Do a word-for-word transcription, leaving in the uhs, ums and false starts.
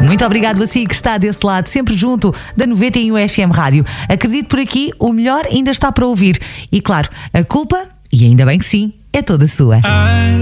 Muito obrigado a si que está desse lado, sempre junto da noventa e um F M Rádio. Acredito por aqui, o melhor ainda está para ouvir. E claro, a culpa, e ainda bem que sim, é toda sua.